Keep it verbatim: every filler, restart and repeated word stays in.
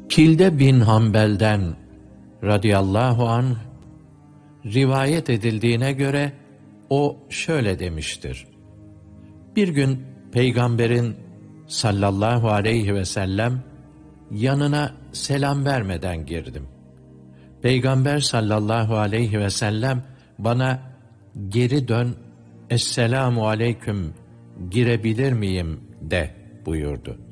Kilde bin Hanbel'den radıyallahu anh rivayet edildiğine göre o şöyle demiştir: Bir gün Peygamberin sallallahu aleyhi ve sellem yanına selam vermeden girdim. Peygamber sallallahu aleyhi ve sellem bana geri dön, esselamu aleyküm, girebilir miyim de buyurdu.